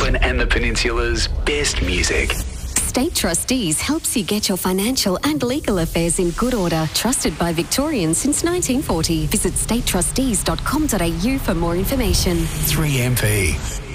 Darwin and the Peninsula's best music. State Trustees helps you get your financial and legal affairs in good order. Trusted by Victorians since 1940. Visit statetrustees.com.au for more information. 3MP.